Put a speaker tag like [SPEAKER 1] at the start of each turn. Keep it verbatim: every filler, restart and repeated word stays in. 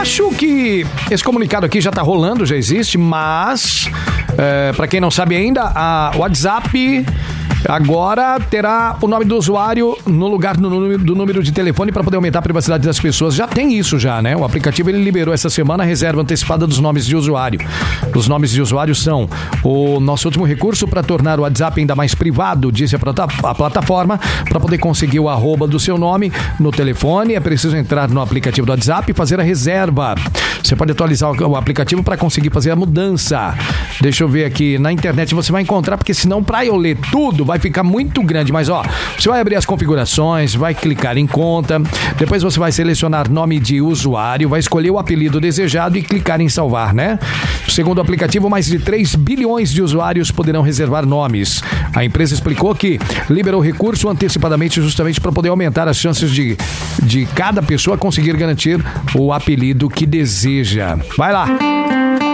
[SPEAKER 1] acho que esse comunicado aqui já tá rolando, já existe, mas é, para quem não sabe ainda, a WhatsApp agora terá o nome do usuário no lugar do número, do número de telefone para poder aumentar a privacidade das pessoas. Já tem isso já, né? O aplicativo ele liberou essa semana a reserva antecipada dos nomes de usuário. Os nomes de usuário são o nosso último recurso para tornar o WhatsApp ainda mais privado, disse a, plata- a plataforma. Para poder conseguir o arroba do seu nome no telefone, é preciso entrar no aplicativo do WhatsApp e fazer a reserva. Você pode atualizar o aplicativo para conseguir fazer a mudança. Deixa eu ver aqui, na internet você vai encontrar, porque senão para eu ler tudo vai ficar muito grande, mas ó, você vai abrir as configurações, vai clicar em conta, depois você vai selecionar nome de usuário, vai escolher o apelido desejado e clicar em salvar, né? Segundo o aplicativo, mais de três bilhões de usuários poderão reservar nomes. A empresa explicou que liberou o recurso antecipadamente justamente para poder aumentar as chances de, de cada pessoa conseguir garantir o apelido que deseja. Vai lá!